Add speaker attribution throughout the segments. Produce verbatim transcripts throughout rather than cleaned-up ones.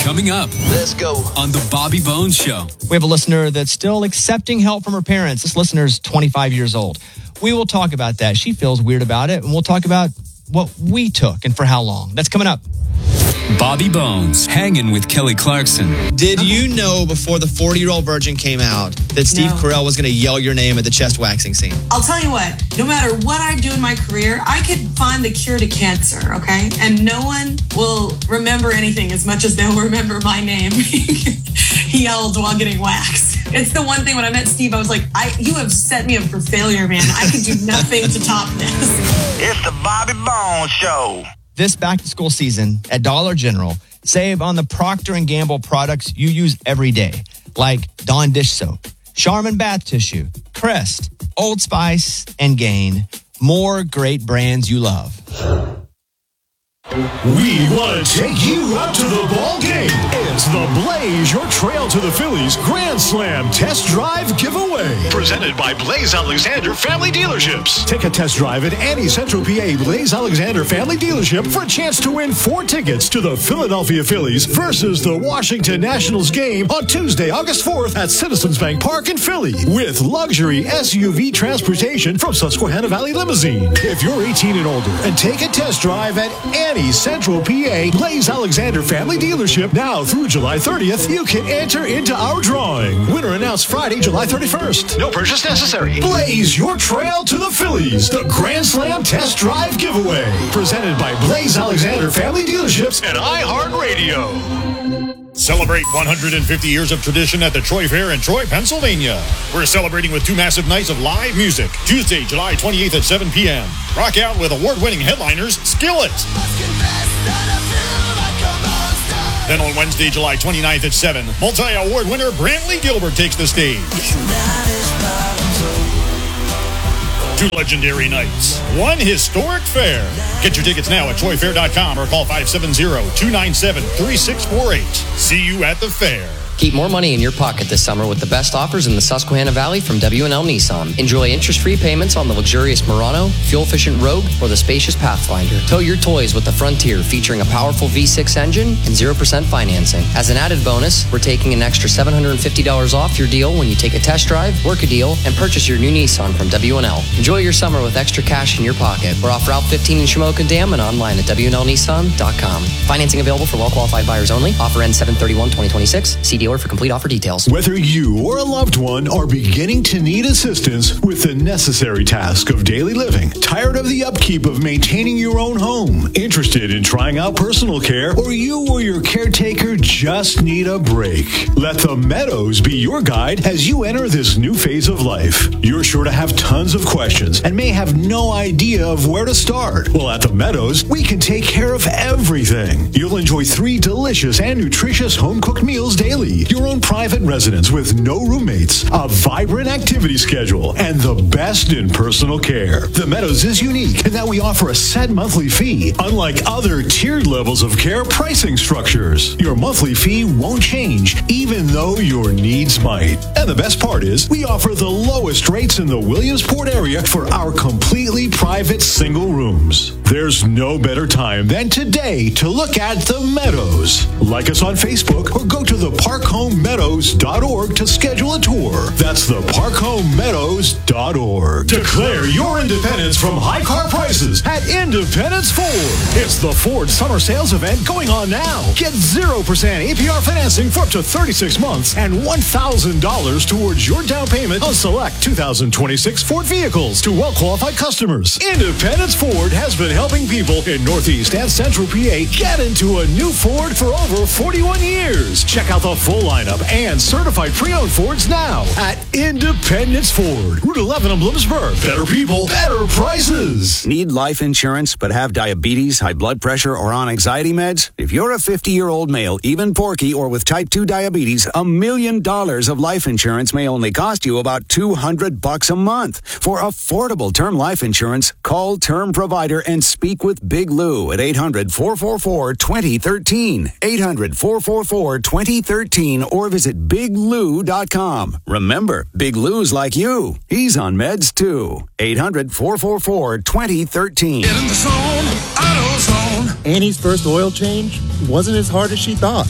Speaker 1: Coming up.
Speaker 2: Let's go.
Speaker 1: On the Bobby Bones Show.
Speaker 3: We have a listener that's still accepting help from her parents. This listener's twenty-five years old. We will talk about that. She feels weird about it, and we'll talk about what we took and for how long. That's coming up.
Speaker 1: Bobby Bones, hanging with Kelly Clarkson.
Speaker 3: Did you know before the forty-year-old virgin came out that Steve
Speaker 4: No.
Speaker 3: Carell was going to yell your name at the chest waxing scene?
Speaker 4: I'll tell you what, no matter what I do in my career, I could find the cure to cancer, okay? And no one will remember anything as much as they'll remember my name. He yelled while getting waxed. It's the one thing when I met Steve, I was like, I, you have set me up for failure, man. I could do nothing to top this.
Speaker 2: It's the Bobby Bones Show.
Speaker 3: This back-to-school season at Dollar General, save on the Procter and Gamble products you use every day, like Dawn dish soap, Charmin bath tissue, Crest, Old Spice, and Gain. More great brands you love.
Speaker 5: We want to take you out to the ball game. It's the Blaze Your Trail to the Phillies Grand Slam Test Drive Giveaway. Presented by Blaze Alexander Family Dealerships. Take a test drive at any Central P A Blaze Alexander Family Dealership for a chance to win four tickets to the Philadelphia Phillies versus the Washington Nationals game on Tuesday, August fourth at Citizens Bank Park in Philly with luxury S U V transportation from Susquehanna Valley Limousine. If you're eighteen and older and take a test drive at any Central P A Blaze Alexander Family Dealership now through July thirtieth, you can enter into our drawing. Winner announced Friday, July thirty-first. No purchase necessary. Blaze your trail to the Phillies. The Grand Slam Test Drive Giveaway. Presented by Blaze Alexander Family Dealerships and iHeartRadio. Celebrate one hundred fifty years of tradition at the Troy Fair in Troy, Pennsylvania. We're celebrating with two massive nights of live music. Tuesday, July twenty-eighth at seven p.m. Rock out with award-winning headliners Skillet. Then on Wednesday, July twenty-ninth at seven, multi-award winner Brantley Gilbert takes the stage. Two legendary nights, one historic fair. Get your tickets now at troy fair dot com or call five seven zero, two nine seven, three six four eight. See you at the fair.
Speaker 6: Keep more money in your pocket this summer with the best offers in the Susquehanna Valley from W and L Nissan. Enjoy interest-free payments on the luxurious Murano, fuel-efficient Rogue, or the spacious Pathfinder. Tow your toys with the Frontier, featuring a powerful V six engine and zero percent financing. As an added bonus, we're taking an extra seven hundred fifty dollars off your deal when you take a test drive, work a deal, and purchase your new Nissan from W and L. Enjoy your summer with extra cash in your pocket. We're off Route fifteen in Shamokin Dam and online at W and L Nissan dot com. Financing available for well-qualified buyers only. Offer ends seven thirty-one twenty twenty-six. See dealer for complete offer details.
Speaker 5: Whether you or a loved one are beginning to need assistance with the necessary task of daily living, tired of the upkeep of maintaining your own home, interested in trying out personal care, or you or your caretaker just need a break, let the Meadows be your guide as you enter this new phase of life. You're sure to have tons of questions and may have no idea of where to start. Well, at the Meadows, we can take care of everything. You'll enjoy three delicious and nutritious home-cooked meals daily, your own private residence with no roommates, a vibrant activity schedule, and the best in personal care. The Meadows is unique in that we offer a set monthly fee, unlike other tiered levels of care pricing structures. Your monthly fee won't change, even though your needs might. And the best part is, we offer the lowest rates in the Williamsport area for our completely private single rooms. There's no better time than today to look at the Meadows. Like us on Facebook or go to the park home meadows dot org to schedule a tour. That's the park home meadows dot org. Declare your independence from high car prices at Independence Ford. It's the Ford Summer Sales Event going on now. Get zero percent A P R financing for up to thirty-six months and one thousand dollars towards your down payment on select two thousand twenty-six Ford vehicles to well-qualified customers. Independence Ford has been helping people in Northeast and Central P A get into a new Ford for over forty-one years. Check out the full lineup and certified pre-owned Fords now at Independence Ford, Route eleven in Bloomsburg. Better people, better prices.
Speaker 7: Need life insurance but have diabetes, high blood pressure, or on anxiety meds? If you're a fifty-year-old male, even porky, or with type two diabetes, a million dollars of life insurance may only cost you about two hundred bucks a month. For affordable term life insurance, call Term Provider and speak with Big Lou at eight hundred, four four four, two zero one three. eight hundred, four four four, two zero one three or visit big lou dot com. Remember, Big Lou's like you. He's on meds too. eight hundred, four four four, two zero one three.
Speaker 8: Get in the zone, AutoZone.
Speaker 9: Annie's first oil change wasn't as hard as she thought.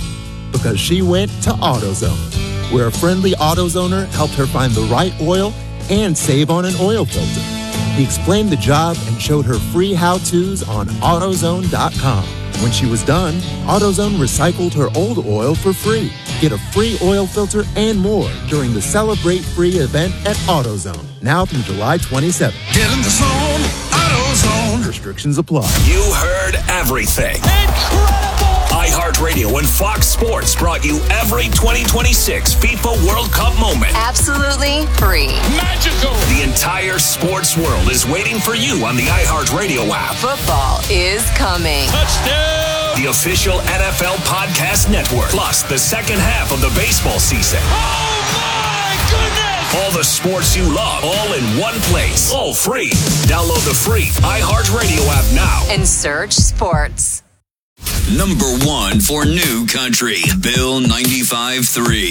Speaker 8: because she went to AutoZone, where a friendly AutoZoner helped her find the right oil and save on an oil filter. He explained the job and showed her free how-tos on AutoZone dot com. When she was done, AutoZone recycled her old oil for free. Get a free oil filter and more during the Celebrate Free event at AutoZone, now through July twenty-seventh.
Speaker 2: Get in the zone, AutoZone.
Speaker 8: Restrictions apply.
Speaker 9: You heard everything.
Speaker 2: Incredible!
Speaker 9: iHeartRadio and Fox Sports brought you every twenty twenty-six FIFA World Cup moment.
Speaker 10: Absolutely free.
Speaker 2: Magical!
Speaker 9: The entire sports world is waiting for you on the iHeartRadio app.
Speaker 10: Football is coming.
Speaker 2: Touchdown!
Speaker 9: The official N F L Podcast Network. Plus, the second half of the baseball season.
Speaker 2: Oh my goodness!
Speaker 9: All the sports you love, all in one place. All free. Download the free iHeartRadio app now.
Speaker 10: And search sports.
Speaker 1: Number one for New Country, Bill ninety-five three.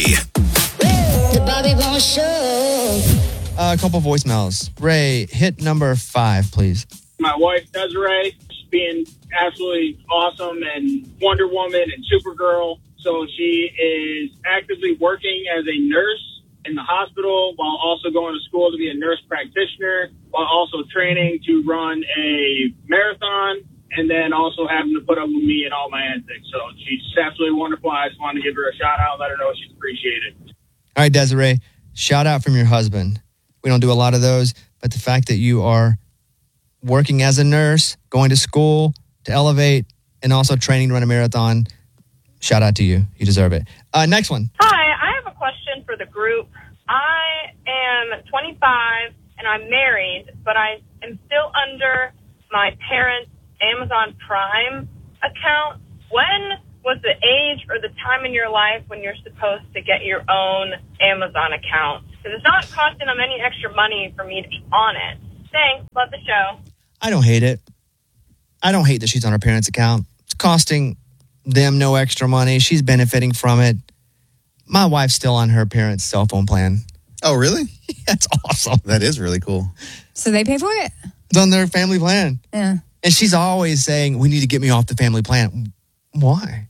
Speaker 11: The Bobby Bones Show.
Speaker 3: Uh, a couple voicemails. Ray, hit number five, please.
Speaker 12: My wife, Desiree, she's being absolutely awesome and Wonder Woman and Supergirl. So she is actively working as a nurse in the hospital while also going to school to be a nurse practitioner, while also training to run a marathon, and then also having to put up with me and all my antics. So she's absolutely wonderful. I just wanted to give her a shout out and let her know she's appreciated.
Speaker 3: All right, Desiree, shout out from your husband. We don't do a lot of those, but the fact that you are working as a nurse, going to school to elevate, and also training to run a marathon, shout out to you. You deserve it. Uh, next one.
Speaker 13: Hi, I have a question for the group. I am twenty-five and I'm married, but I am still under my parents' Amazon Prime account. When was the age or the time in your life when you're supposed to get your own Amazon account? Because it's not costing them any extra money for me to be on it. Thanks. Love the show.
Speaker 3: I don't hate it. I don't hate that she's on her parents' account. It's costing them no extra money. She's benefiting from it. My wife's still on her parents' cell phone plan.
Speaker 14: Oh, really?
Speaker 3: That's awesome.
Speaker 14: That is really cool.
Speaker 15: So they pay for it?
Speaker 3: It's on their family plan.
Speaker 15: Yeah.
Speaker 3: And she's always saying, we need to get me off the family plan. Why?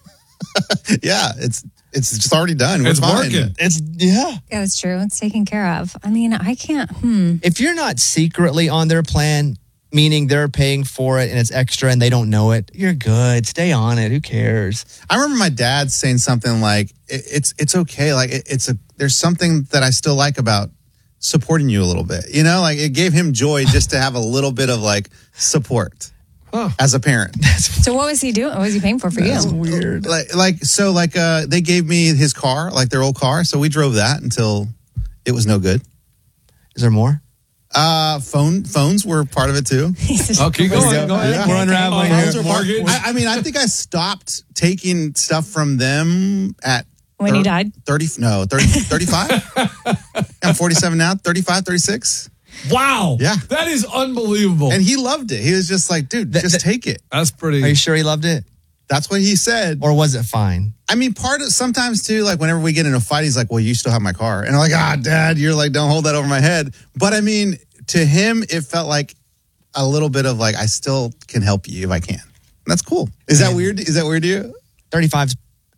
Speaker 14: Yeah, it's it's just already done.
Speaker 3: It's
Speaker 14: We're fine.
Speaker 3: working. It's, yeah.
Speaker 15: Yeah, it's true. It's taken care of. I mean, I can't, hmm.
Speaker 3: If you're not secretly on their plan, meaning they're paying for it and it's extra and they don't know it, you're good. Stay on it. Who cares?
Speaker 14: I remember my dad saying something like, it, "It's it's okay. Like it, it's a there's something that I still like about supporting you a little bit. You know, like it gave him joy just to have a little bit of like support
Speaker 3: oh.
Speaker 14: as a parent."
Speaker 15: So what was he doing? What was he paying for for
Speaker 3: That's
Speaker 15: you?
Speaker 3: weird.
Speaker 14: Like like so like uh they gave me his car, like their old car, so we drove that until it was no good.
Speaker 3: Is there more?
Speaker 14: Uh, phone phones were part of it too.
Speaker 3: Oh, keep going. Go ahead. We're unraveling
Speaker 14: Phones
Speaker 3: here.
Speaker 14: were part-
Speaker 3: Mortgage.
Speaker 14: I, I mean, I think I stopped taking stuff from them at
Speaker 15: When he died?
Speaker 14: thirty, no, thirty, thirty-five. I'm forty-seven now, thirty-five, thirty-six.
Speaker 16: Wow.
Speaker 14: Yeah.
Speaker 16: That is unbelievable.
Speaker 14: And he loved it. He was just like, dude,
Speaker 3: Th-
Speaker 14: just
Speaker 3: th-
Speaker 14: take it.
Speaker 16: That's pretty.
Speaker 3: Are you sure he loved it?
Speaker 14: That's what he said.
Speaker 3: Or was it fine?
Speaker 14: I mean, part of sometimes too, like whenever we get in a fight, he's like, well, you still have my car. And I'm like, ah, Dad, you're like, don't hold that over my head. But I mean, to him, it felt like a little bit of like, I still can help you if I can. That's cool. Is
Speaker 3: Man.
Speaker 14: that weird? Is that weird to you?
Speaker 3: thirty-five's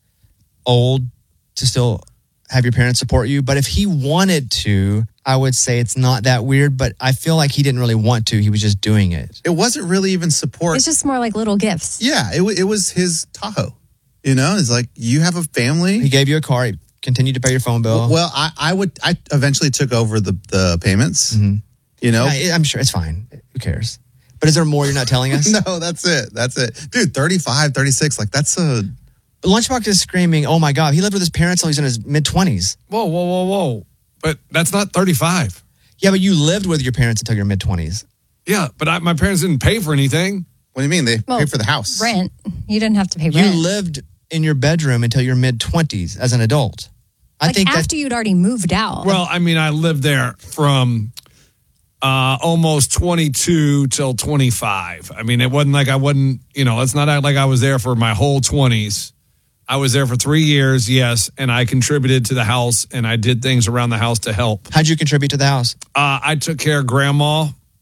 Speaker 3: old to still have your parents support you. But if he wanted to, I would say it's not that weird. But I feel like he didn't really want to. He was just doing it.
Speaker 14: It wasn't really even support.
Speaker 15: It's just more like little gifts.
Speaker 14: Yeah, it, w- it was his Tahoe. You know, it's like, you have a family.
Speaker 3: He gave you a car. He continued to pay your phone bill.
Speaker 14: Well, I, I would. I eventually took over the, the payments.
Speaker 3: Mm-hmm.
Speaker 14: You know?
Speaker 3: Yeah, I'm sure it's fine. Who cares? But is there more you're not telling us?
Speaker 14: No, that's it. That's it. Dude, thirty-five, thirty-six, like that's a...
Speaker 3: Lunchbox is screaming, oh my God, he lived with his parents until he's in his mid-twenties.
Speaker 16: Whoa, whoa, whoa, whoa. But that's not thirty-five.
Speaker 3: Yeah, but you lived with your parents until your mid-twenties.
Speaker 16: Yeah, but I, my parents didn't pay for anything.
Speaker 14: What do you mean? They
Speaker 15: Well,
Speaker 14: paid for the house.
Speaker 15: Rent. You didn't have to pay
Speaker 3: You
Speaker 15: rent.
Speaker 3: lived in your bedroom until your mid-twenties as an adult. I
Speaker 15: like
Speaker 3: think
Speaker 15: after
Speaker 3: that,
Speaker 15: you'd already moved out.
Speaker 16: Well, I mean, I lived there from uh, almost twenty-two till twenty-five. I mean, it wasn't like I wasn't, you know, it's not like I was there for my whole twenties. I was there for three years, yes, and I contributed to the house, and I did things around the house to help.
Speaker 3: How'd you contribute to the house?
Speaker 16: Uh, I took care of grandma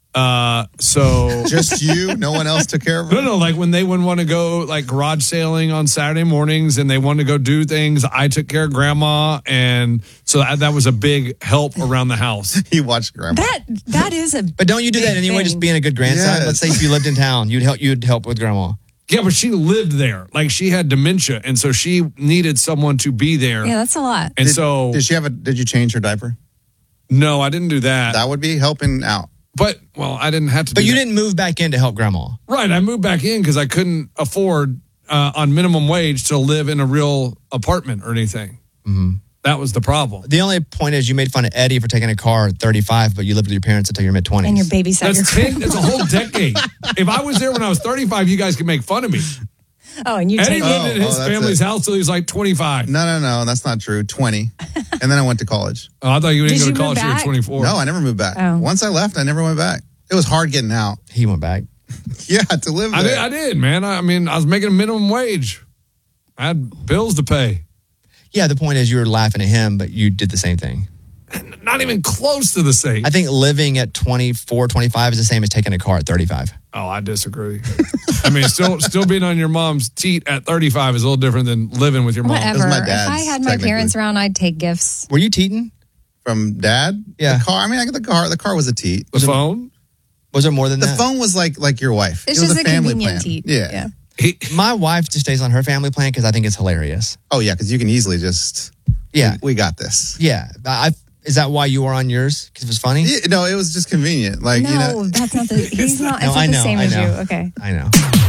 Speaker 16: Uh, so
Speaker 14: just you, no one else took care of her.
Speaker 16: No, no. Like when they wouldn't want to go like garage sailing on Saturday mornings, and they wanted to go do things, I took care of Grandma, and so that, that was a big help around the house.
Speaker 14: He watched Grandma.
Speaker 15: That that is a.
Speaker 3: But don't you do that anyway?
Speaker 15: thing.
Speaker 3: Just being a good grandson.
Speaker 14: Yes.
Speaker 3: Let's say if you lived in town, you'd help. You'd help with Grandma.
Speaker 16: Yeah, but she lived there. Like she had dementia, and so she needed someone to be there.
Speaker 15: Yeah, that's a lot.
Speaker 16: And
Speaker 14: did,
Speaker 16: so,
Speaker 14: did she have a? Did you change her diaper?
Speaker 16: No, I didn't do that.
Speaker 14: That would be helping out.
Speaker 16: But well, I didn't have to.
Speaker 3: But
Speaker 16: do
Speaker 3: you
Speaker 16: that.
Speaker 3: didn't move back in to help Grandma.
Speaker 16: Right, I moved back in because I couldn't afford uh, on minimum wage to live in a real apartment or anything.
Speaker 3: Mm-hmm.
Speaker 16: That was the problem.
Speaker 3: The only point is you made fun of Eddie for taking a car at thirty-five, but you lived with your parents until your mid twenties.
Speaker 15: And your babysat your
Speaker 16: That's ten, that's a whole decade. If I was there when I was thirty-five, you guys could make fun of me.
Speaker 15: Oh, and you
Speaker 16: Eddie
Speaker 15: take
Speaker 16: lived
Speaker 15: it.
Speaker 16: in his
Speaker 14: Oh, that's
Speaker 16: family's
Speaker 14: it.
Speaker 16: house till he was like twenty-five.
Speaker 14: No, no, no, that's not true. twenty, and then I went to college.
Speaker 16: Oh, I thought you didn't
Speaker 15: Did
Speaker 16: go
Speaker 15: you
Speaker 16: to
Speaker 15: move
Speaker 16: college till you were
Speaker 15: back?
Speaker 16: twenty-four.
Speaker 14: No, I never moved back.
Speaker 15: Oh.
Speaker 14: Once I left, I never went back. It was hard getting out.
Speaker 3: He went back.
Speaker 14: Yeah, to live there.
Speaker 16: I did, I did, man. I mean, I was making a minimum wage. I had bills to pay.
Speaker 3: Yeah, the point is you were laughing at him, but you did the same thing.
Speaker 16: Not even close to the same.
Speaker 3: I think living at twenty-four, twenty-five is the same as taking a car at thirty-five.
Speaker 16: Oh, I disagree. I mean, still still being on your mom's teat at thirty-five is a little different than living with your mom.
Speaker 15: Whatever.
Speaker 14: my
Speaker 15: If
Speaker 14: dad's,
Speaker 15: I had my
Speaker 14: technically.
Speaker 15: parents around, I'd take gifts.
Speaker 3: Were you teeting?
Speaker 14: From dad.
Speaker 3: Yeah.
Speaker 14: The car. I mean, I got the car. The car was a teat.
Speaker 16: The phone?
Speaker 3: Was there more than
Speaker 14: The
Speaker 3: that?
Speaker 14: phone was like like your wife.
Speaker 15: It's
Speaker 14: it was
Speaker 15: just
Speaker 14: a
Speaker 15: a
Speaker 14: family
Speaker 15: convenient
Speaker 14: plan.
Speaker 15: teat.
Speaker 14: Yeah.
Speaker 15: Yeah.
Speaker 16: He,
Speaker 3: My wife just stays on her family plan because I think it's hilarious.
Speaker 14: Oh yeah, because you can easily just.
Speaker 3: Yeah.
Speaker 14: We, we got this.
Speaker 3: Yeah. I, is that why you were on yours? Because it was funny?
Speaker 14: Yeah, no, it was just convenient. Like
Speaker 15: No,
Speaker 14: you know.
Speaker 15: that's not the. He's not.
Speaker 3: No,
Speaker 15: It's not
Speaker 3: I
Speaker 15: the
Speaker 3: know,
Speaker 15: same
Speaker 3: I
Speaker 15: as
Speaker 3: know.
Speaker 15: you. Okay.
Speaker 3: I know.